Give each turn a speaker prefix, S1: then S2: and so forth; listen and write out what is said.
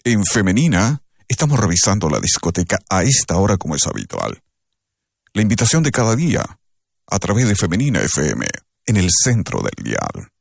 S1: En Femenina, estamos revisando la discoteca a esta hora como es habitual. La invitación de cada día, a través de Femenina FM, en el centro del dial.